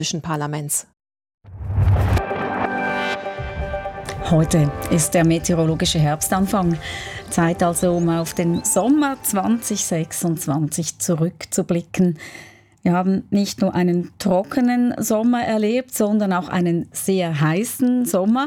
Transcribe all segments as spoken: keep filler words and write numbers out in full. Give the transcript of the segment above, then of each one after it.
Parlaments. Heute ist der meteorologische Herbstanfang. Zeit also, um auf den Sommer zwanzig sechsundzwanzig zurückzublicken. Wir haben nicht nur einen trockenen Sommer erlebt, sondern auch einen sehr heißen Sommer.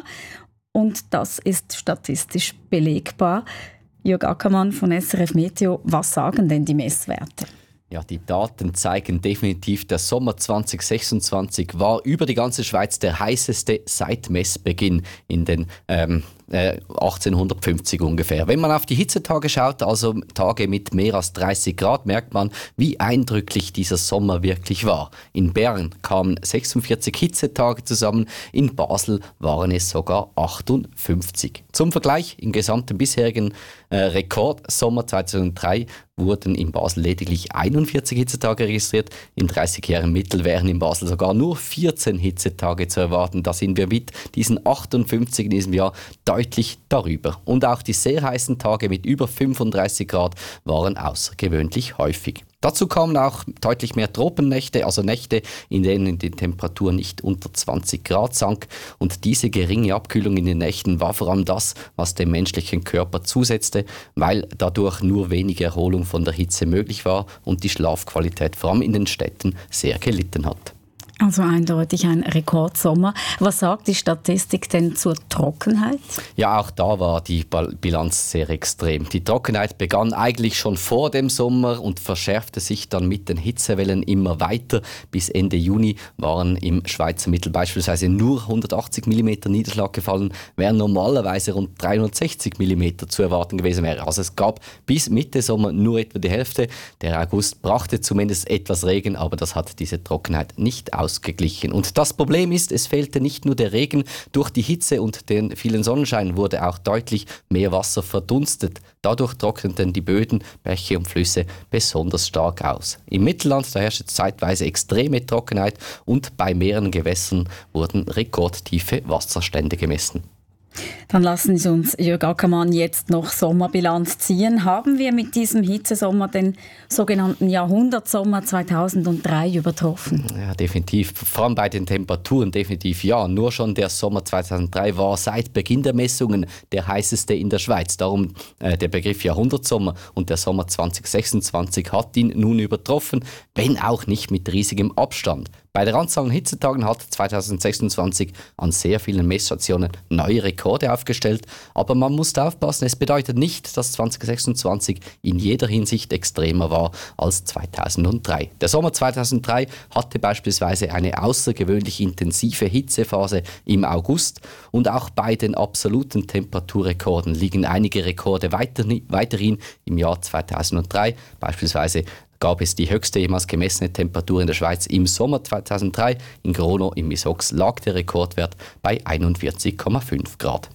Und das ist statistisch belegbar. Jörg Ackermann von S R F Meteo, was sagen denn die Messwerte? Ja, die Daten zeigen definitiv, der Sommer zwanzig sechsundzwanzig war über die ganze Schweiz der heißeste seit Messbeginn in den ähm, äh, achtzehnhundertfünfzig ungefähr. Wenn man auf die Hitzetage schaut, also Tage mit mehr als dreißig Grad, merkt man, wie eindrücklich dieser Sommer wirklich war. In Bern kamen sechsundvierzig Hitzetage zusammen, in Basel waren es sogar achtundfünfzig. Zum Vergleich, im gesamten bisherigen äh, Rekordsommer zweitausenddrei wurden in Basel lediglich einundvierzig Hitzetage registriert. In dreißig Jahren Mittel wären in Basel sogar nur vierzehn Hitzetage zu erwarten. Da sind wir mit diesen achtundfünfzig in diesem Jahr deutlich darüber. Und auch die sehr heißen Tage mit über fünfunddreißig Grad waren außergewöhnlich häufig. Dazu kamen auch deutlich mehr Tropennächte, also Nächte, in denen die Temperatur nicht unter zwanzig Grad sank. Und diese geringe Abkühlung in den Nächten war vor allem das, was dem menschlichen Körper zusetzte, weil dadurch nur wenig Erholung von der Hitze möglich war und die Schlafqualität vor allem in den Städten sehr gelitten hat. Also eindeutig ein Rekordsommer. Was sagt die Statistik denn zur Trockenheit? Ja, auch da war die Bilanz sehr extrem. Die Trockenheit begann eigentlich schon vor dem Sommer und verschärfte sich dann mit den Hitzewellen immer weiter. Bis Ende Juni waren im Schweizer Mittel beispielsweise nur hundertachtzig Millimeter Niederschlag gefallen, während normalerweise rund dreihundertsechzig Millimeter zu erwarten gewesen wäre. Also es gab bis Mitte Sommer nur etwa die Hälfte. Der August brachte zumindest etwas Regen, aber das hat diese Trockenheit nicht ausgeglichen. Ausgeglichen. Und das Problem ist, es fehlte nicht nur der Regen, durch die Hitze und den vielen Sonnenschein wurde auch deutlich mehr Wasser verdunstet. Dadurch trockneten die Böden, Bäche und Flüsse besonders stark aus. Im Mittelland da herrschte zeitweise extreme Trockenheit und bei mehreren Gewässern wurden rekordtiefe Wasserstände gemessen. Dann lassen Sie uns, Jörg Ackermann, jetzt noch Sommerbilanz ziehen. Haben wir mit diesem Hitzesommer den sogenannten Jahrhundertsommer zweitausenddrei übertroffen? Ja, definitiv. Vor allem bei den Temperaturen definitiv ja. Nur schon der Sommer zweitausenddrei war seit Beginn der Messungen der heißeste in der Schweiz. Darum äh, der Begriff Jahrhundertsommer, und der Sommer zwanzig sechsundzwanzig hat ihn nun übertroffen, wenn auch nicht mit riesigem Abstand. Bei der Anzahl an Hitzetagen hat zweitausendsechsundzwanzig an sehr vielen Messstationen neue Rekorde aufgestellt. Aber man muss aufpassen, es bedeutet nicht, dass zwanzig sechsundzwanzig in jeder Hinsicht extremer war als zweitausenddrei. Der Sommer zweitausenddrei hatte beispielsweise eine außergewöhnlich intensive Hitzephase im August. Und auch bei den absoluten Temperaturrekorden liegen einige Rekorde weiterhin im Jahr zweitausenddrei. Beispielsweise gab es die höchste jemals gemessene Temperatur in der Schweiz im Sommer zweitausenddrei. In Grono im Misox lag der Rekordwert bei einundvierzig Komma fünf Grad.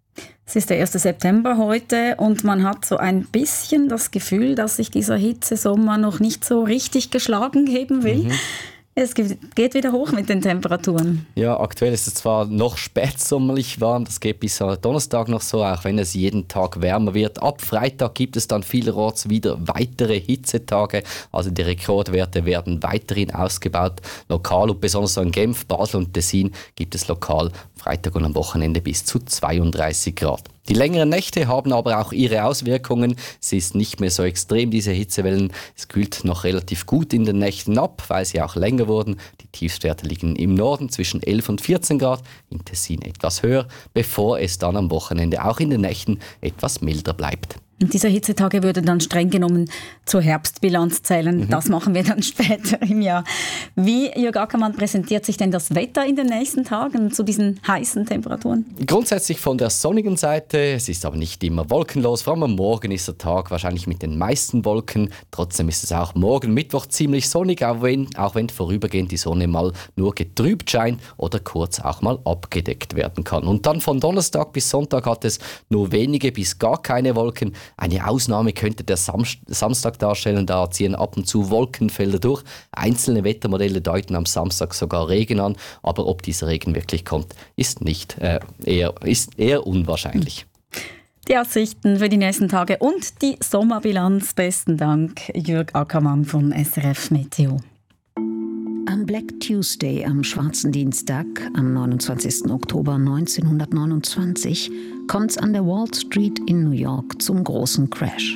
Es ist der erste September heute und man hat so ein bisschen das Gefühl, dass sich dieser Hitzesommer noch nicht so richtig geschlagen geben will. Mhm. Es geht wieder hoch mit den Temperaturen. Ja, aktuell ist es zwar noch spätsommerlich warm, das geht bis Donnerstag noch so, auch wenn es jeden Tag wärmer wird. Ab Freitag gibt es dann vielerorts wieder weitere Hitzetage, also die Rekordwerte werden weiterhin ausgebaut. Lokal und besonders in Genf, Basel und Tessin gibt es lokal Freitag und am Wochenende bis zu zweiunddreißig Grad. Die längeren Nächte haben aber auch ihre Auswirkungen. Es ist nicht mehr so extrem, diese Hitzewellen. Es kühlt noch relativ gut in den Nächten ab, weil sie auch länger wurden. Die Tiefstwerte liegen im Norden zwischen elf und vierzehn Grad, in Tessin etwas höher, bevor es dann am Wochenende auch in den Nächten etwas milder bleibt. Und diese Hitzetage würden dann streng genommen zur Herbstbilanz zählen. Mhm. Das machen wir dann später im Jahr. Wie, Jörg Ackermann, präsentiert sich denn das Wetter in den nächsten Tagen zu diesen heißen Temperaturen? Grundsätzlich von der sonnigen Seite. Es ist aber nicht immer wolkenlos. Vor allem am Morgen ist der Tag wahrscheinlich mit den meisten Wolken. Trotzdem ist es auch morgen Mittwoch ziemlich sonnig, auch wenn, auch wenn vorübergehend die Sonne mal nur getrübt scheint oder kurz auch mal abgedeckt werden kann. Und dann von Donnerstag bis Sonntag hat es nur wenige bis gar keine Wolken. Eine Ausnahme könnte der Sam- Samstag darstellen, da ziehen ab und zu Wolkenfelder durch. Einzelne Wettermodelle deuten am Samstag sogar Regen an, aber ob dieser Regen wirklich kommt, ist, nicht, äh, eher, ist eher unwahrscheinlich. Die Aussichten für die nächsten Tage und die Sommerbilanz. Besten Dank, Jörg Ackermann von S R F Meteo. Black Tuesday am Schwarzen Dienstag, am neunundzwanzigsten Oktober neunzehnhundertneunundzwanzig, kommt's an der Wall Street in New York zum großen Crash.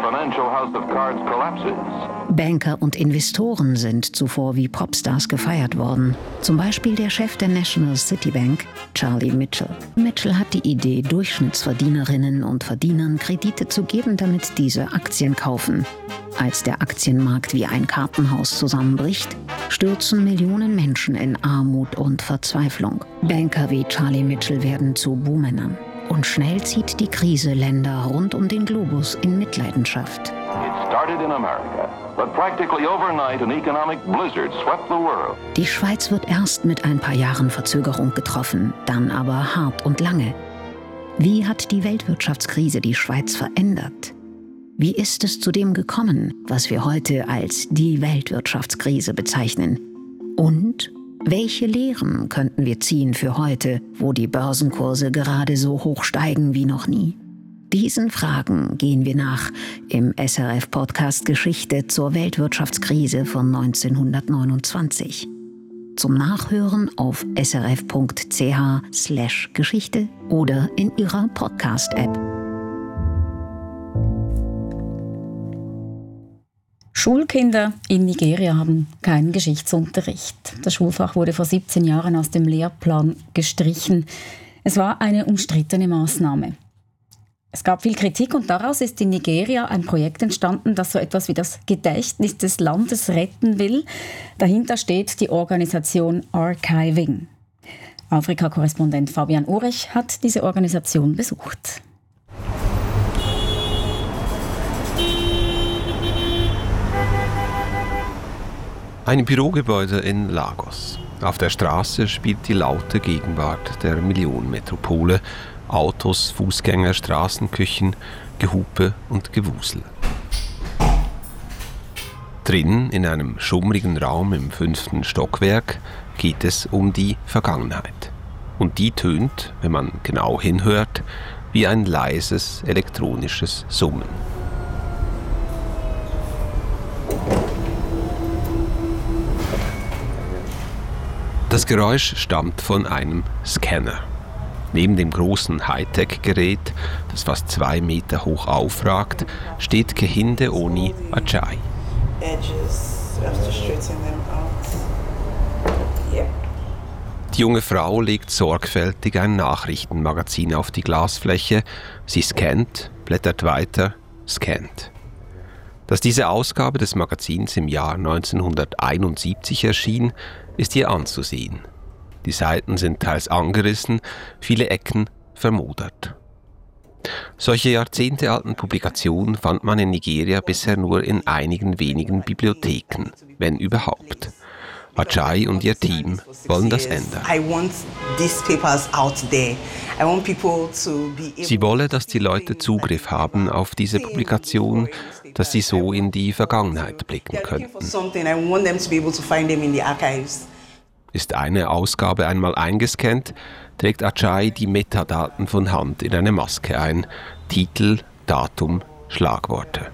Banker und Investoren sind zuvor wie Popstars gefeiert worden. Zum Beispiel der Chef der National City Bank, Charlie Mitchell. Mitchell hat die Idee, Durchschnittsverdienerinnen und Verdienern Kredite zu geben, damit diese Aktien kaufen. Als der Aktienmarkt wie ein Kartenhaus zusammenbricht, stürzen Millionen Menschen in Armut und Verzweiflung. Banker wie Charlie Mitchell werden zu Buhmännern. Und schnell zieht die Krise Länder rund um den Globus in Mitleidenschaft. Die Schweiz wird erst mit ein paar Jahren Verzögerung getroffen, dann aber hart und lange. Wie hat die Weltwirtschaftskrise die Schweiz verändert? Wie ist es zu dem gekommen, was wir heute als die Weltwirtschaftskrise bezeichnen? Und welche Lehren könnten wir ziehen für heute, wo die Börsenkurse gerade so hoch steigen wie noch nie? Diesen Fragen gehen wir nach im S R F-Podcast Geschichte zur Weltwirtschaftskrise von neunzehnhundertneunundzwanzig. Zum Nachhören auf srf.ch slash Geschichte oder in Ihrer Podcast-App. Schulkinder in Nigeria haben keinen Geschichtsunterricht. Das Schulfach wurde vor siebzehn Jahren aus dem Lehrplan gestrichen. Es war eine umstrittene Maßnahme. Es gab viel Kritik und daraus ist in Nigeria ein Projekt entstanden, das so etwas wie das Gedächtnis des Landes retten will. Dahinter steht die Organisation Archiving. Afrika-Korrespondent Fabian Urech hat diese Organisation besucht. Ein Bürogebäude in Lagos. Auf der Straße spielt die laute Gegenwart der Millionenmetropole. Autos, Fußgänger, Straßenküchen, Gehupe und Gewusel. Drinnen, in einem schummrigen Raum im fünften Stockwerk, geht es um die Vergangenheit. Und die tönt, wenn man genau hinhört, wie ein leises elektronisches Summen. Das Geräusch stammt von einem Scanner. Neben dem großen Hightech-Gerät, das fast zwei Meter hoch aufragt, steht Kehinde Oni Ajayi. Die junge Frau legt sorgfältig ein Nachrichtenmagazin auf die Glasfläche. Sie scannt, blättert weiter, scannt. Dass diese Ausgabe des Magazins im Jahr neunzehnhunderteinundsiebzig erschien, ist ihr anzusehen. Die Seiten sind teils angerissen, viele Ecken vermodert. Solche jahrzehntealten Publikationen fand man in Nigeria bisher nur in einigen wenigen Bibliotheken, wenn überhaupt. Ajayi und ihr Team wollen das ändern. Sie wolle, dass die Leute Zugriff haben auf diese Publikation, dass sie so in die Vergangenheit blicken könnten. Ist eine Ausgabe einmal eingescannt, trägt Ajayi die Metadaten von Hand in eine Maske ein. Titel, Datum, Schlagworte.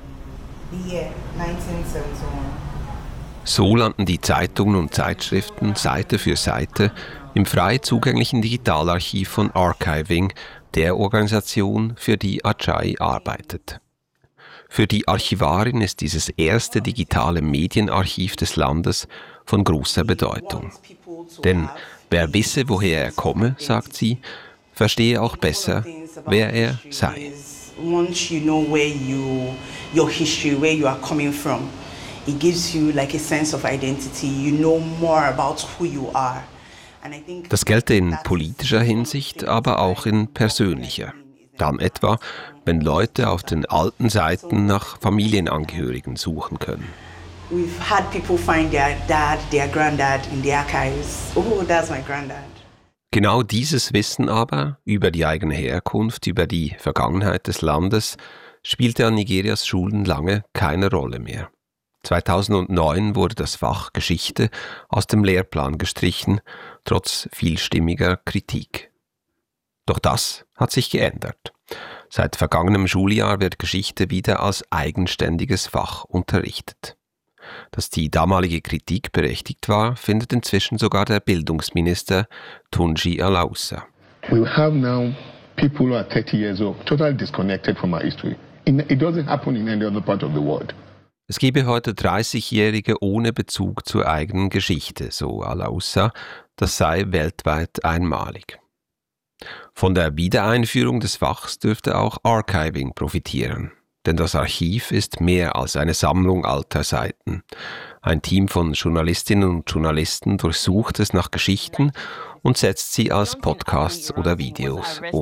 So landen die Zeitungen und Zeitschriften Seite für Seite im frei zugänglichen Digitalarchiv von Archiving, der Organisation, für die Ajayi arbeitet. Für die Archivarin ist dieses erste digitale Medienarchiv des Landes von großer Bedeutung. Denn wer wisse, woher er komme, sagt sie, verstehe auch besser, wer er sei. Once you know where you, your history, where you are coming from, it gives you like a sense of identity. You know more about who you are. And I think das gelte in politischer Hinsicht, aber auch in persönlicher. Dann etwa, wenn Leute auf den alten Seiten nach Familienangehörigen suchen können. We've had people find their dad, their granddad in the archives. Oh, that's my granddad. Genau dieses Wissen aber über die eigene Herkunft, über die Vergangenheit des Landes, spielte an Nigerias Schulen lange keine Rolle mehr. zweitausendneun wurde das Fach Geschichte aus dem Lehrplan gestrichen, trotz vielstimmiger Kritik. Doch das hat sich geändert. Seit vergangenem Schuljahr wird Geschichte wieder als eigenständiges Fach unterrichtet. Dass die damalige Kritik berechtigt war, findet inzwischen sogar der Bildungsminister Tunji Alausa. We have now people who are thirty years old, totally disconnected from our history. It doesn't happen in any other part of the world. Es gebe heute dreißigjährige ohne Bezug zur eigenen Geschichte, so Alausa. Das sei weltweit einmalig. Von der Wiedereinführung des Fachs dürfte auch Archiving profitieren. Denn das Archiv ist mehr als eine Sammlung alter Seiten. Ein Team von Journalistinnen und Journalisten durchsucht es nach Geschichten und setzt sie als Podcasts oder Videos um.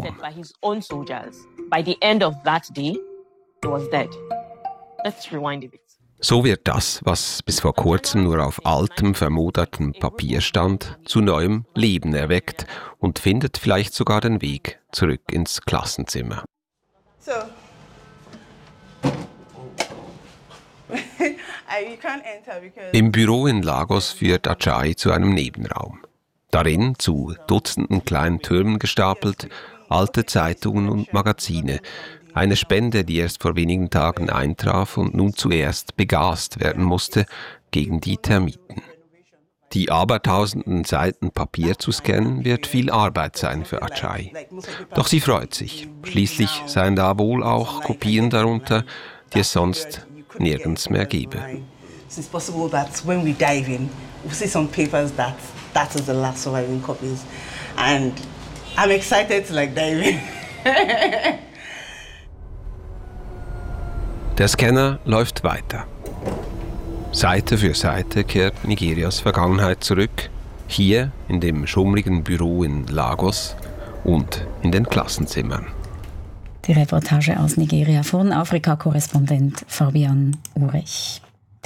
So wird das, was bis vor kurzem nur auf altem, vermodertem Papier stand, zu neuem Leben erweckt und findet vielleicht sogar den Weg zurück ins Klassenzimmer. So. Im Büro in Lagos führt Ajay zu einem Nebenraum. Darin, zu Dutzenden kleinen Türmen gestapelt, alte Zeitungen und Magazine. Eine Spende, die erst vor wenigen Tagen eintraf und nun zuerst begast werden musste gegen die Termiten. Die abertausenden Seiten Papier zu scannen, wird viel Arbeit sein für Ajay. Doch sie freut sich. Schließlich seien da wohl auch Kopien darunter, die es sonst nirgends mehr gebe. It's possible that when we dive in, we'll see some papers that that is the last surviving copies, and I'm excited to like dive in. Der Scanner läuft weiter. Seite für Seite kehrt Nigerias Vergangenheit zurück, hier in dem schummrigen Büro in Lagos und in den Klassenzimmern. Die Reportage aus Nigeria von Afrika-Korrespondent Fabian Urech.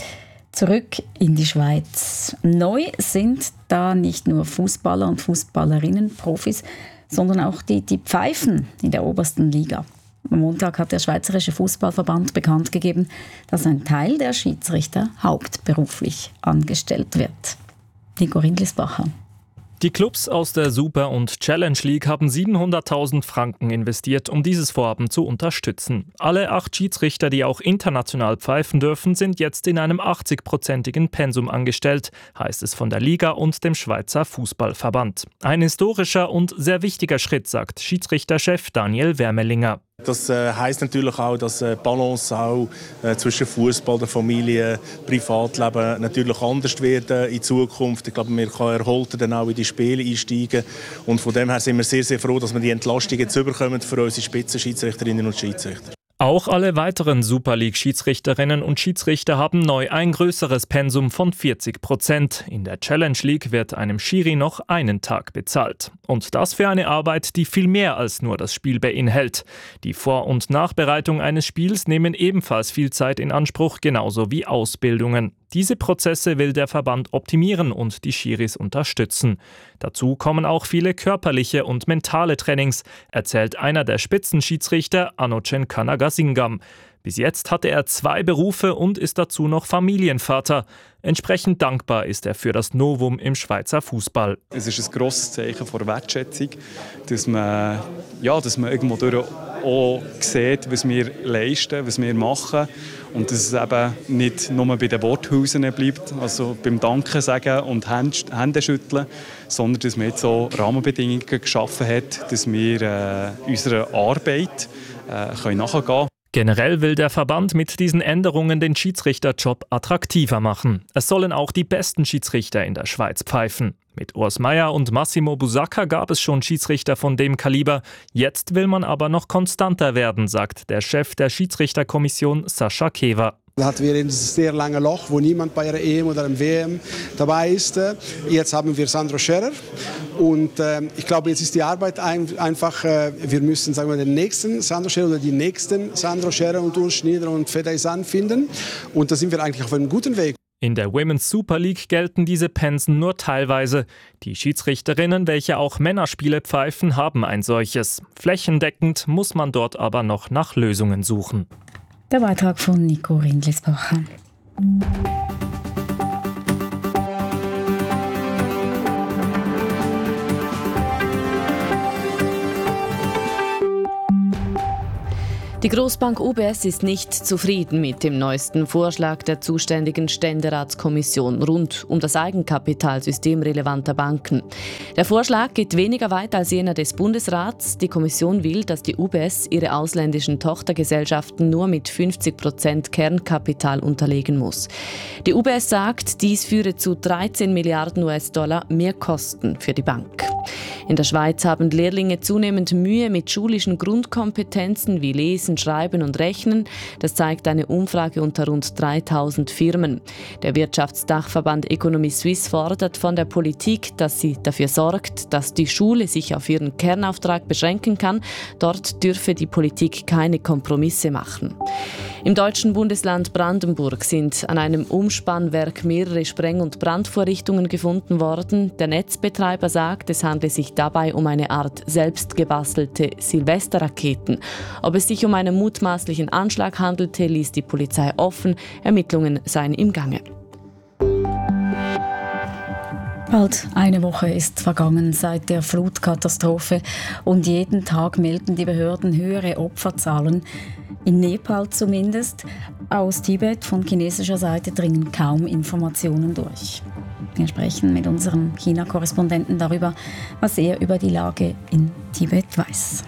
Zurück in die Schweiz. Neu sind da nicht nur Fußballer und Fußballerinnen, Profis, sondern auch die, die Pfeifen in der obersten Liga. Am Montag hat der Schweizerische Fußballverband bekannt gegeben, dass ein Teil der Schiedsrichter hauptberuflich angestellt wird. Nico Rindlisbacher. Die Clubs aus der Super- und Challenge League haben siebenhunderttausend Franken investiert, um dieses Vorhaben zu unterstützen. Alle acht Schiedsrichter, die auch international pfeifen dürfen, sind jetzt in einem achtzig-prozentigen Pensum angestellt, heißt es von der Liga und dem Schweizer Fußballverband. Ein historischer und sehr wichtiger Schritt, sagt Schiedsrichterchef Daniel Wermelinger. Das äh, heisst natürlich auch, dass äh, Balance auch äh, zwischen Fußball, der Familie, Privatleben natürlich anders wird äh, in Zukunft. Ich glaube, wir können erholter dann auch in die Spiele einsteigen. Und von dem her sind wir sehr, sehr froh, dass wir die Entlastung jetzt bekommen für unsere Spitzenschiedsrichterinnen und Schiedsrichter. Auch alle weiteren Super League-Schiedsrichterinnen und Schiedsrichter haben neu ein größeres Pensum von vierzig Prozent. In der Challenge League wird einem Schiri noch einen Tag bezahlt. Und das für eine Arbeit, die viel mehr als nur das Spiel beinhält. Die Vor- und Nachbereitung eines Spiels nehmen ebenfalls viel Zeit in Anspruch, genauso wie Ausbildungen. Diese Prozesse will der Verband optimieren und die Schiris unterstützen. Dazu kommen auch viele körperliche und mentale Trainings, erzählt einer der Spitzenschiedsrichter, Anocen Kanagasingam. Bis jetzt hatte er zwei Berufe und ist dazu noch Familienvater. Entsprechend dankbar ist er für das Novum im Schweizer Fußball. Es ist ein grosses Zeichen von Wertschätzung, dass man, ja, dass man irgendwo durch auch sieht, was wir leisten, was wir machen. Und dass es eben nicht nur bei den Worthülsen bleibt, also beim Danken sagen und Hände schütteln, sondern dass man jetzt so Rahmenbedingungen geschaffen hat, dass wir äh, unserer Arbeit äh, können nachgehen können. Generell will der Verband mit diesen Änderungen den Schiedsrichterjob attraktiver machen. Es sollen auch die besten Schiedsrichter in der Schweiz pfeifen. Mit Urs Meier und Massimo Busacca gab es schon Schiedsrichter von dem Kaliber. Jetzt will man aber noch konstanter werden, sagt der Chef der Schiedsrichterkommission Sascha Kever. Da hatten wir ein sehr langes Loch, wo niemand bei einer E M oder einem W M dabei ist. Jetzt haben wir Sandro Scherer und äh, ich glaube, jetzt ist die Arbeit ein, einfach, äh, wir müssen sagen wir, den nächsten Sandro Scherer oder die nächsten Sandro Scherer und Urs Schnieder und Fedaysan finden und da sind wir eigentlich auf einem guten Weg. In der Women's Super League gelten diese Pensen nur teilweise. Die Schiedsrichterinnen, welche auch Männerspiele pfeifen, haben ein solches. Flächendeckend muss man dort aber noch nach Lösungen suchen. Der Beitrag von Nico Rindlisbacher. Die Großbank U B S ist nicht zufrieden mit dem neuesten Vorschlag der zuständigen Ständeratskommission rund um das Eigenkapitalsystem relevanter Banken. Der Vorschlag geht weniger weit als jener des Bundesrats. Die Kommission will, dass die U B S ihre ausländischen Tochtergesellschaften nur mit fünfzig Prozent Kernkapital unterlegen muss. Die U B S sagt, dies führe zu dreizehn Milliarden U S-Dollar mehr Kosten für die Bank. In der Schweiz haben Lehrlinge zunehmend Mühe mit schulischen Grundkompetenzen wie Lesen, Schreiben und Rechnen. Das zeigt eine Umfrage unter rund dreitausend Firmen. Der Wirtschaftsdachverband Economy Suisse fordert von der Politik, dass sie dafür sorgt, dass die Schule sich auf ihren Kernauftrag beschränken kann. Dort dürfe die Politik keine Kompromisse machen. Im deutschen Bundesland Brandenburg sind an einem Umspannwerk mehrere Spreng- und Brandvorrichtungen gefunden worden. Der Netzbetreiber sagt, es handle sich dabei um eine Art selbstgebastelte Silvesterraketen. Ob es sich um einen mutmaßlichen Anschlag handelte, ließ die Polizei offen. Ermittlungen seien im Gange. Bald eine Woche ist vergangen seit der Flutkatastrophe und jeden Tag melden die Behörden höhere Opferzahlen. In Nepal zumindest. Aus Tibet von chinesischer Seite dringen kaum Informationen durch. Wir sprechen mit unserem China-Korrespondenten darüber, was er über die Lage in Tibet weiß.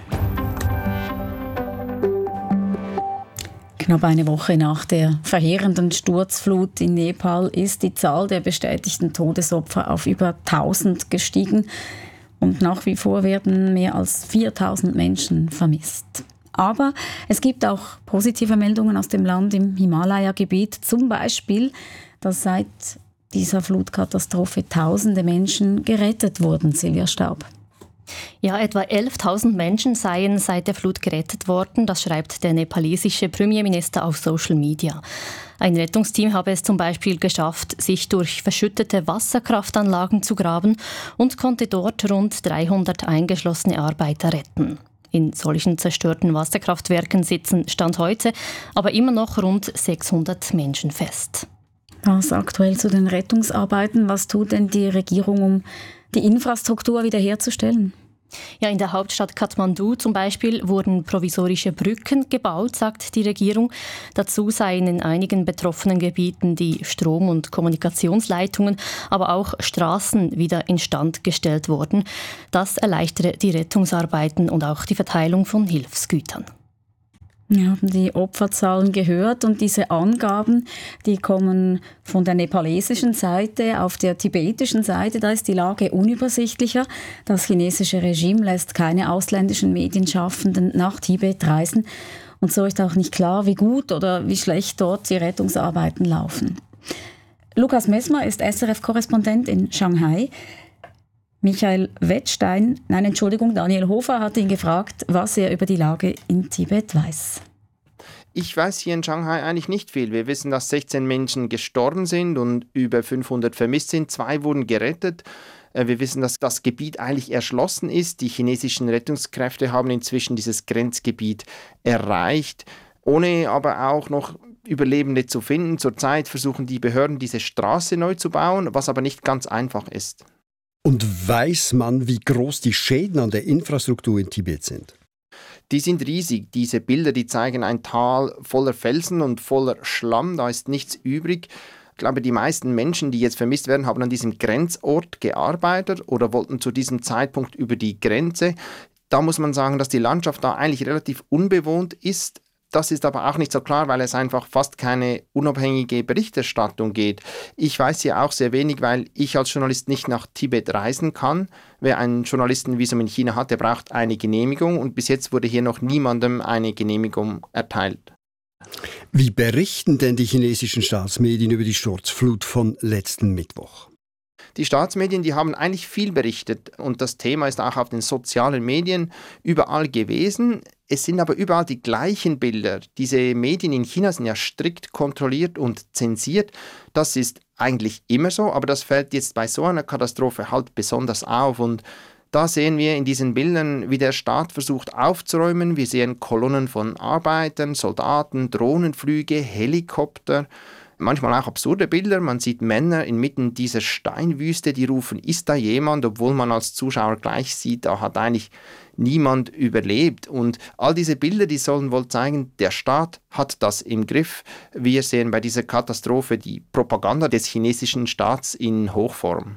Knapp eine Woche nach der verheerenden Sturzflut in Nepal ist die Zahl der bestätigten Todesopfer auf über tausend gestiegen und nach wie vor werden mehr als viertausend Menschen vermisst. Aber es gibt auch positive Meldungen aus dem Land im Himalaya-Gebiet, zum Beispiel, dass seit dieser Flutkatastrophe tausende Menschen gerettet wurden. Silvia Staub. Ja, etwa elftausend Menschen seien seit der Flut gerettet worden, das schreibt der nepalesische Premierminister auf Social Media. Ein Rettungsteam habe es zum Beispiel geschafft, sich durch verschüttete Wasserkraftanlagen zu graben und konnte dort rund dreihundert eingeschlossene Arbeiter retten. In solchen zerstörten Wasserkraftwerken sitzen Stand heute aber immer noch rund sechshundert Menschen fest. Was aktuell zu den Rettungsarbeiten? Was tut denn die Regierung, um die Infrastruktur wiederherzustellen? Ja, in der Hauptstadt Kathmandu zum Beispiel wurden provisorische Brücken gebaut, sagt die Regierung. Dazu seien in einigen betroffenen Gebieten die Strom- und Kommunikationsleitungen, aber auch Straßen wieder instand gestellt worden. Das erleichtere die Rettungsarbeiten und auch die Verteilung von Hilfsgütern. Wir haben die Opferzahlen gehört und diese Angaben, die kommen von der nepalesischen Seite. Auf der tibetischen Seite, da ist die Lage unübersichtlicher. Das chinesische Regime lässt keine ausländischen Medienschaffenden nach Tibet reisen. Und so ist auch nicht klar, wie gut oder wie schlecht dort die Rettungsarbeiten laufen. Lukas Messmer ist S R F-Korrespondent in Shanghai. Michael Wettstein, nein, Entschuldigung, Daniel Hofer hat ihn gefragt, was er über die Lage in Tibet weiß. Ich weiß hier in Shanghai eigentlich nicht viel. Wir wissen, dass sechzehn Menschen gestorben sind und über fünfhundert vermisst sind. Zwei wurden gerettet. Wir wissen, dass das Gebiet eigentlich erschlossen ist. Die chinesischen Rettungskräfte haben inzwischen dieses Grenzgebiet erreicht, ohne aber auch noch Überlebende zu finden. Zurzeit versuchen die Behörden, diese Straße neu zu bauen, was aber nicht ganz einfach ist. Und weiß man, wie groß die Schäden an der Infrastruktur in Tibet sind? Die sind riesig. Diese Bilder, die zeigen ein Tal voller Felsen und voller Schlamm. Da ist nichts übrig. Ich glaube, die meisten Menschen, die jetzt vermisst werden, haben an diesem Grenzort gearbeitet oder wollten zu diesem Zeitpunkt über die Grenze. Da muss man sagen, dass die Landschaft da eigentlich relativ unbewohnt ist. Das ist aber auch nicht so klar, weil es einfach fast keine unabhängige Berichterstattung geht. Ich weiß hier auch sehr wenig, weil ich als Journalist nicht nach Tibet reisen kann. Wer ein Journalistenvisum in China hat, der braucht eine Genehmigung und bis jetzt wurde hier noch niemandem eine Genehmigung erteilt. Wie berichten denn die chinesischen Staatsmedien über die Sturzflut von letzten Mittwoch? Die Staatsmedien, die haben eigentlich viel berichtet und das Thema ist auch auf den sozialen Medien überall gewesen. Es sind aber überall die gleichen Bilder. Diese Medien in China sind ja strikt kontrolliert und zensiert. Das ist eigentlich immer so, aber das fällt jetzt bei so einer Katastrophe halt besonders auf. Und da sehen wir in diesen Bildern, wie der Staat versucht aufzuräumen. Wir sehen Kolonnen von Arbeitern, Soldaten, Drohnenflüge, Helikopter. manchmal auch absurde Bilder. Man sieht Männer inmitten dieser Steinwüste, die rufen, ist da jemand, obwohl man als Zuschauer gleich sieht, da hat eigentlich niemand überlebt. Und all diese Bilder, die sollen wohl zeigen, der Staat hat das im Griff. Wir sehen bei dieser Katastrophe die Propaganda des chinesischen Staats in Hochform.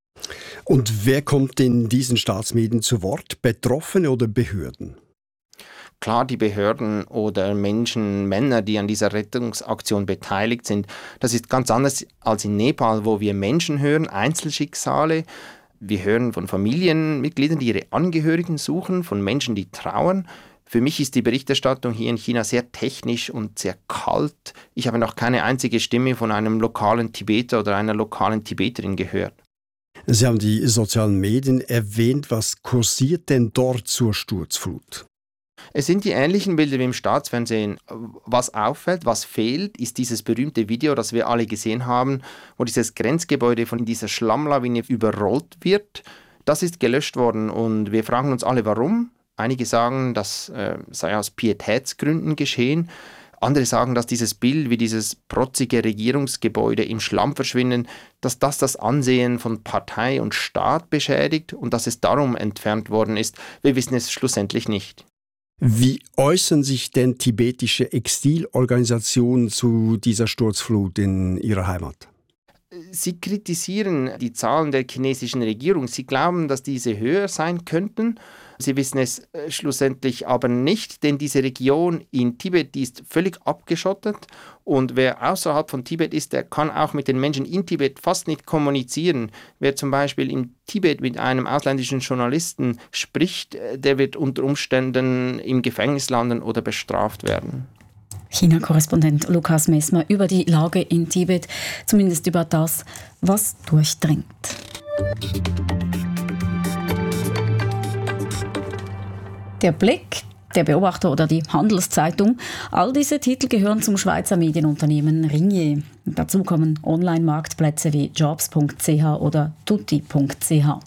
Und wer kommt in diesen Staatsmedien zu Wort? Betroffene oder Behörden? Klar, die Behörden oder Menschen, Männer, die an dieser Rettungsaktion beteiligt sind. Das ist ganz anders als in Nepal, wo wir Menschen hören, Einzelschicksale. Wir hören von Familienmitgliedern, die ihre Angehörigen suchen, von Menschen, die trauern. Für mich ist die Berichterstattung hier in China sehr technisch und sehr kalt. Ich habe noch keine einzige Stimme von einem lokalen Tibeter oder einer lokalen Tibeterin gehört. Sie haben die sozialen Medien erwähnt. Was kursiert denn dort zur Sturzflut? Es sind die ähnlichen Bilder wie im Staatsfernsehen. Was auffällt, was fehlt, ist dieses berühmte Video, das wir alle gesehen haben, wo dieses Grenzgebäude von dieser Schlammlawine überrollt wird. Das ist gelöscht worden und wir fragen uns alle, warum. Einige sagen, das äh, sei aus Pietätsgründen geschehen. Andere sagen, dass dieses Bild, wie dieses protzige Regierungsgebäude im Schlamm verschwinden, dass das das Ansehen von Partei und Staat beschädigt und dass es darum entfernt worden ist. Wir wissen es schlussendlich nicht. Wie äußern sich denn tibetische Exilorganisationen zu dieser Sturzflut in ihrer Heimat? Sie kritisieren die Zahlen der chinesischen Regierung. Sie glauben, dass diese höher sein könnten. Sie wissen es äh, schlussendlich aber nicht, denn diese Region in Tibet, die ist völlig abgeschottet und wer außerhalb von Tibet ist, der kann auch mit den Menschen in Tibet fast nicht kommunizieren. Wer zum Beispiel in Tibet mit einem ausländischen Journalisten spricht, der wird unter Umständen im Gefängnis landen oder bestraft werden. China-Korrespondent Lukas Messmer über die Lage in Tibet, zumindest über das, was durchdringt. Der Blick, der Beobachter oder die Handelszeitung, all diese Titel gehören zum Schweizer Medienunternehmen Ringier. Dazu kommen Online-Marktplätze wie jobs punkt c h oder tutti punkt c h.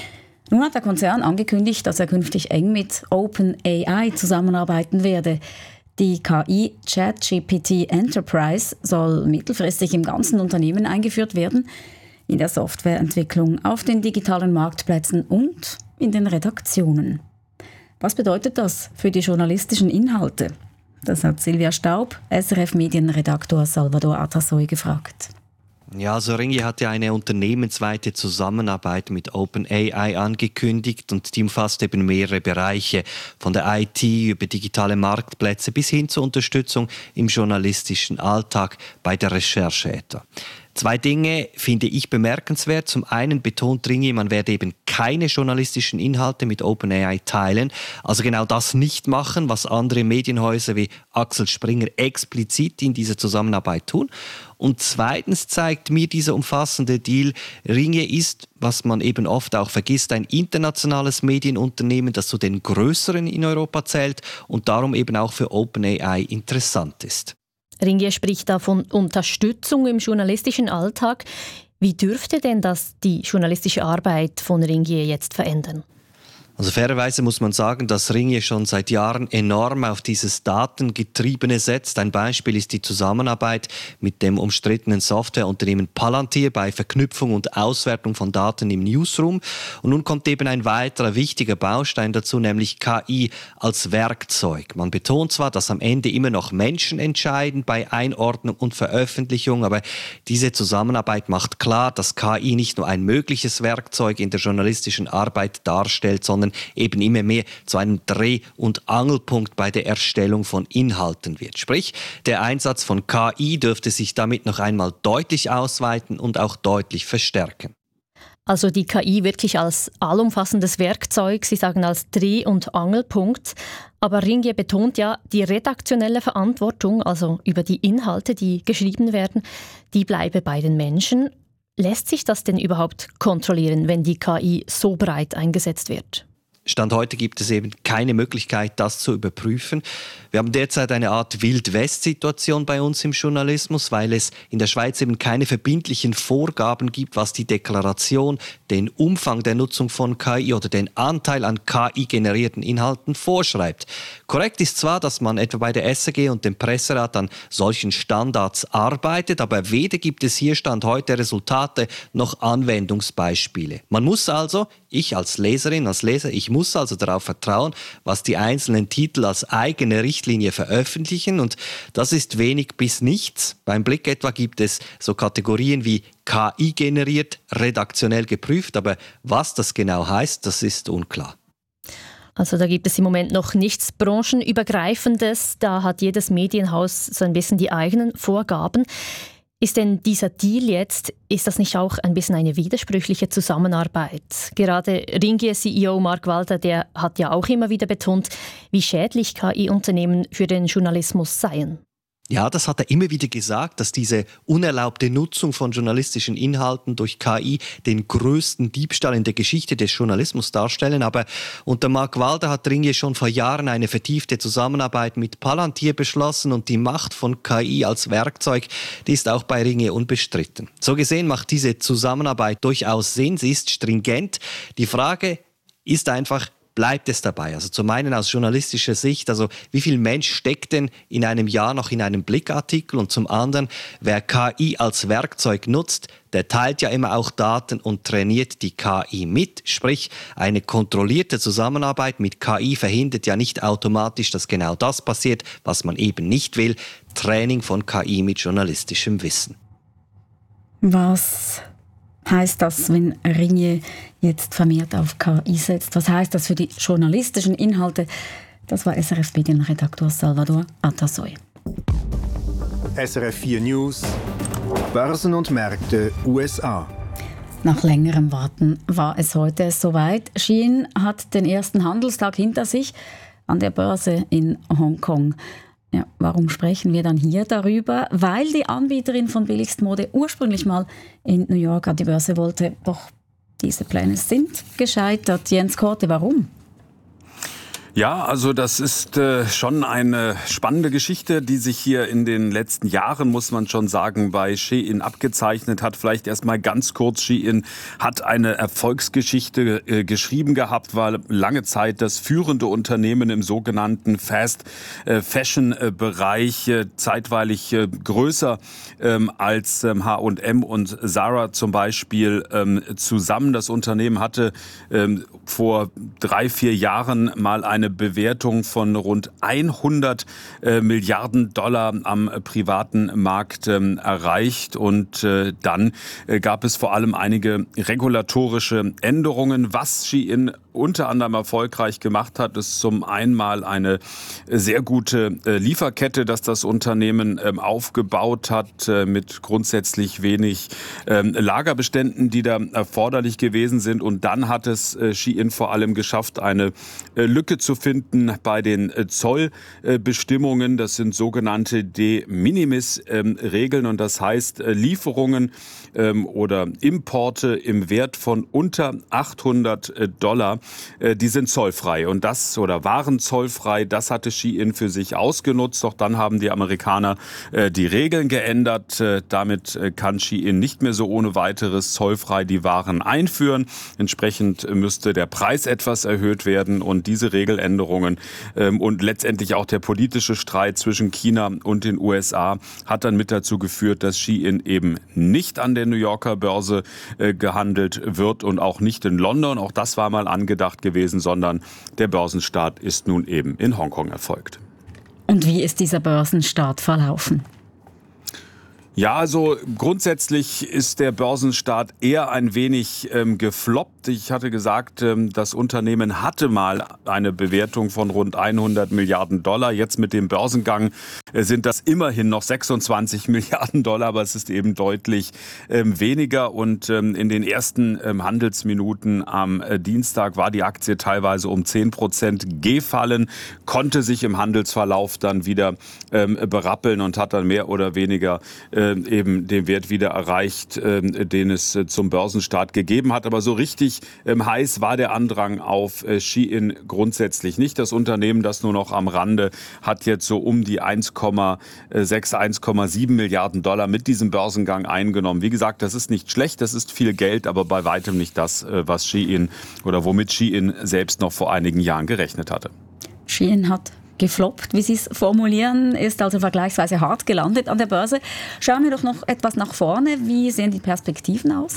Nun hat der Konzern angekündigt, dass er künftig eng mit OpenAI zusammenarbeiten werde. Die K I ChatGPT Enterprise soll mittelfristig im ganzen Unternehmen eingeführt werden, in der Softwareentwicklung, auf den digitalen Marktplätzen und in den Redaktionen. Was bedeutet das für die journalistischen Inhalte? Das hat Silvia Staub, S R F-Medienredaktor Salvador Atasoy gefragt. Ja, also Ringier hat ja eine unternehmensweite Zusammenarbeit mit OpenAI angekündigt und die umfasst eben mehrere Bereiche, von der I T über digitale Marktplätze bis hin zur Unterstützung im journalistischen Alltag bei der Recherche etwa. Zwei Dinge finde ich bemerkenswert. Zum einen betont Ringier, man werde eben keine journalistischen Inhalte mit OpenAI teilen. Also genau das nicht machen, was andere Medienhäuser wie Axel Springer explizit in dieser Zusammenarbeit tun. Und zweitens zeigt mir dieser umfassende Deal, Ringier ist, was man eben oft auch vergisst, ein internationales Medienunternehmen, das zu den größeren in Europa zählt und darum eben auch für OpenAI interessant ist. Ringier spricht da von Unterstützung im journalistischen Alltag. Wie dürfte denn das die journalistische Arbeit von Ringier jetzt verändern? Also fairerweise muss man sagen, dass Ringier schon seit Jahren enorm auf dieses Datengetriebene setzt. Ein Beispiel ist die Zusammenarbeit mit dem umstrittenen Softwareunternehmen Palantir bei Verknüpfung und Auswertung von Daten im Newsroom. Und nun kommt eben ein weiterer wichtiger Baustein dazu, nämlich K I als Werkzeug. Man betont zwar, dass am Ende immer noch Menschen entscheiden bei Einordnung und Veröffentlichung, aber diese Zusammenarbeit macht klar, dass K I nicht nur ein mögliches Werkzeug in der journalistischen Arbeit darstellt, sondern eben immer mehr zu einem Dreh- und Angelpunkt bei der Erstellung von Inhalten wird. Sprich, der Einsatz von K I dürfte sich damit noch einmal deutlich ausweiten und auch deutlich verstärken. Also die K I wirklich als allumfassendes Werkzeug, Sie sagen als Dreh- und Angelpunkt. Aber Ringier betont ja, die redaktionelle Verantwortung, also über die Inhalte, die geschrieben werden, die bleibe bei den Menschen. Lässt sich das denn überhaupt kontrollieren, wenn die K I so breit eingesetzt wird? Stand heute gibt es eben keine Möglichkeit, das zu überprüfen. Wir haben derzeit eine Art Wild-West-Situation bei uns im Journalismus, weil es in der Schweiz eben keine verbindlichen Vorgaben gibt, was die Deklaration, den Umfang der Nutzung von K I oder den Anteil an K I-generierten Inhalten vorschreibt. Korrekt ist zwar, dass man etwa bei der S R G und dem Presserat an solchen Standards arbeitet, aber weder gibt es hier Stand heute Resultate noch Anwendungsbeispiele. Man muss also, ich als Leserin, als Leser, ich muss also darauf vertrauen, was die einzelnen Titel als eigene Richtlinie veröffentlichen, und das ist wenig bis nichts. Beim Blick etwa gibt es so Kategorien wie K I generiert, redaktionell geprüft, aber was das genau heißt, das ist unklar. Also da gibt es im Moment noch nichts branchenübergreifendes, da hat jedes Medienhaus so ein bisschen die eigenen Vorgaben. Ist denn dieser Deal jetzt, ist das nicht auch ein bisschen eine widersprüchliche Zusammenarbeit? Gerade Ringier-C E O Mark Walder, der hat ja auch immer wieder betont, wie schädlich K I-Unternehmen für den Journalismus seien. Ja, das hat er immer wieder gesagt, dass diese unerlaubte Nutzung von journalistischen Inhalten durch K I den größten Diebstahl in der Geschichte des Journalismus darstellen. Aber unter Mark Walder hat Ringier schon vor Jahren eine vertiefte Zusammenarbeit mit Palantir beschlossen, und die Macht von K I als Werkzeug, die ist auch bei Ringier unbestritten. So gesehen macht diese Zusammenarbeit durchaus Sinn, sie ist stringent. Die Frage ist einfach, bleibt es dabei? Also zum einen aus journalistischer Sicht, also wie viel Mensch steckt denn in einem Jahr noch in einem Blickartikel? Und zum anderen, wer K I als Werkzeug nutzt, der teilt ja immer auch Daten und trainiert die K I mit. Sprich, eine kontrollierte Zusammenarbeit mit K I verhindert ja nicht automatisch, dass genau das passiert, was man eben nicht will. Training von K I mit journalistischem Wissen. Was heißt das, wenn Ringier jetzt vermehrt auf K I setzt? Was heißt das für die journalistischen Inhalte? Das war S R F-Medienredaktor Salvador Atasoy. S R F vier News, Börsen und Märkte U S A. Nach längerem Warten war es heute soweit. Shein hat den ersten Handelstag hinter sich an der Börse in Hongkong. Ja, warum sprechen wir dann hier darüber? Weil die Anbieterin von Billigstmode ursprünglich mal in New York an die Börse wollte. Doch diese Pläne sind gescheitert. Jens Korte, warum? Ja, also das ist äh, schon eine spannende Geschichte, die sich hier in den letzten Jahren, muss man schon sagen, bei Shein abgezeichnet hat. Vielleicht erst mal ganz kurz, Shein hat eine Erfolgsgeschichte äh, geschrieben gehabt, war lange Zeit das führende Unternehmen im sogenannten Fast äh, Fashion äh, Bereich, äh, zeitweilig äh, größer ähm, als ähm, H und M und Zara zum Beispiel ähm, zusammen. Das Unternehmen hatte ähm, vor drei, vier Jahren mal eine Bewertung von rund hundert äh, Milliarden Dollar am äh, privaten Markt ähm, erreicht. Und äh, dann äh, gab es vor allem einige regulatorische Änderungen. Was Shein unter anderem erfolgreich gemacht hat, ist zum einen mal eine sehr gute äh, Lieferkette, dass das Unternehmen ähm, aufgebaut hat, äh, mit grundsätzlich wenig ähm, Lagerbeständen, die da erforderlich gewesen sind. Und dann hat es äh, Shein vor allem geschafft, eine äh, Lücke zu finden bei den äh, Zollbestimmungen. Äh, das sind sogenannte De Minimis-Regeln, ähm, und das heißt äh, Lieferungen ähm, oder Importe im Wert von unter achthundert Dollar, äh, die sind zollfrei. Und das oder waren zollfrei, das hatte Shein für sich ausgenutzt. Doch dann haben die Amerikaner äh, die Regeln geändert. Äh, damit äh, kann Shein nicht mehr so ohne weiteres zollfrei die Waren einführen. Entsprechend äh, müsste der Preis etwas erhöht werden, und diese Regeländerungen ähm, und letztendlich auch der politische Streit zwischen China und den U S A hat dann mit dazu geführt, dass Shein eben nicht an der New Yorker Börse äh, gehandelt wird und auch nicht in London. Auch das war mal angedacht gewesen, sondern der Börsenstart ist nun eben in Hongkong erfolgt. Und wie ist dieser Börsenstart verlaufen? Ja, also grundsätzlich ist der Börsenstart eher ein wenig ähm, gefloppt. Ich hatte gesagt, ähm, das Unternehmen hatte mal eine Bewertung von rund hundert Milliarden Dollar. Jetzt mit dem Börsengang äh, sind das immerhin noch sechsundzwanzig Milliarden Dollar, aber es ist eben deutlich ähm, weniger. Und ähm, in den ersten ähm, Handelsminuten am äh, Dienstag war die Aktie teilweise um zehn Prozent gefallen, konnte sich im Handelsverlauf dann wieder ähm, berappeln und hat dann mehr oder weniger äh, äh, eben den Wert wieder erreicht, äh, den es äh, zum Börsenstart gegeben hat. Aber so richtig äh, heiß war der Andrang auf äh, Shein grundsätzlich nicht. Das Unternehmen, das nur noch am Rande, hat jetzt so um die eins Komma sechs, eins Komma sieben Milliarden Dollar mit diesem Börsengang eingenommen. Wie gesagt, das ist nicht schlecht, das ist viel Geld, aber bei weitem nicht das, was Shein oder womit Shein selbst noch vor einigen Jahren gerechnet hatte. Shein hat gefloppt, wie Sie es formulieren, ist also vergleichsweise hart gelandet an der Börse. Schauen wir doch noch etwas nach vorne. Wie sehen die Perspektiven aus?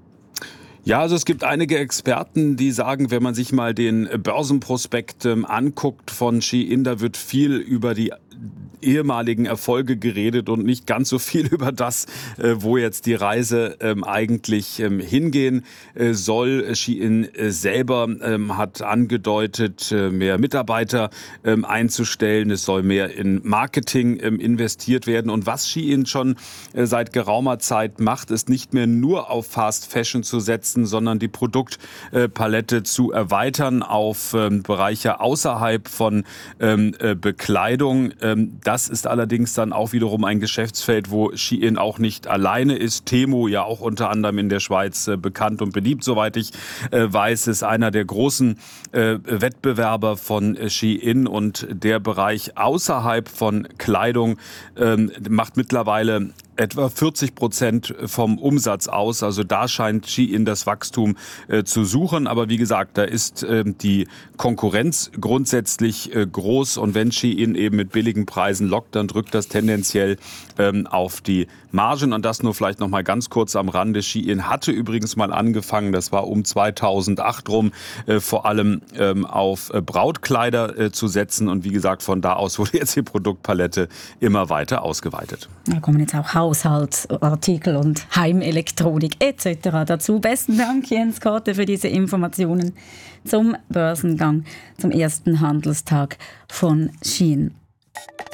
Ja, also es gibt einige Experten, die sagen, wenn man sich mal den Börsenprospekt ähm, anguckt von Shein, da wird viel über die ehemaligen Erfolge geredet und nicht ganz so viel über das, äh, wo jetzt die Reise ähm, eigentlich ähm, hingehen äh, soll. Shein äh, selber ähm, hat angedeutet, äh, mehr Mitarbeiter ähm, einzustellen. Es soll mehr in Marketing ähm, investiert werden. Und was Shein schon äh, seit geraumer Zeit macht, ist nicht mehr nur auf Fast Fashion zu setzen, sondern die Produktpalette zu erweitern auf ähm, Bereiche außerhalb von ähm, äh, Bekleidung. Ähm, Das ist allerdings dann auch wiederum ein Geschäftsfeld, wo Shein auch nicht alleine ist. Temu, ja auch unter anderem in der Schweiz äh, bekannt und beliebt, soweit ich äh, weiß, ist einer der großen äh, Wettbewerber von äh, Shein. Und der Bereich außerhalb von Kleidung äh, macht mittlerweile etwa vierzig Prozent vom Umsatz aus. Also da scheint Shein das Wachstum äh, zu suchen. Aber wie gesagt, da ist äh, die Konkurrenz grundsätzlich äh, groß. Und wenn Shein eben mit billigen Preisen lockt, dann drückt das tendenziell ähm, auf die Margen. Und das nur vielleicht noch mal ganz kurz am Rande. Shein hatte übrigens mal angefangen, das war um zweitausendacht rum, äh, vor allem ähm, auf äh, Brautkleider äh, zu setzen. Und wie gesagt, von da aus wurde jetzt die Produktpalette immer weiter ausgeweitet. Da kommen jetzt auch Haushaltsartikel und Heimelektronik et cetera dazu. Besten Dank, Jens Korte, für diese Informationen zum Börsengang, zum ersten Handelstag von Shein.